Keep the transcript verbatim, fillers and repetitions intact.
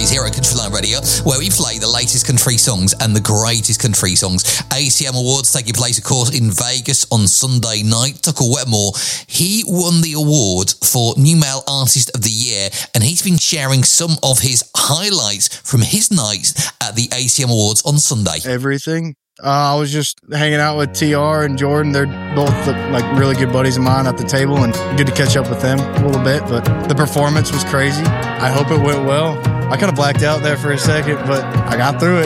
Thursdays here at Countryline Radio, where we play the latest country songs and the greatest country songs. A C M Awards taking place, of course, in Vegas on Sunday night. Tucker Wetmore, he won the award for New Male Artist of the Year, and he's been sharing some of his highlights from his nights at the A C M Awards on Sunday. Everything. Uh, I was just hanging out with T R and Jordan. They're both the, like really good buddies of mine at the table, and good to catch up with them a little bit. But the performance was crazy. I hope it went well. I kind of blacked out there for a second, but I got through it.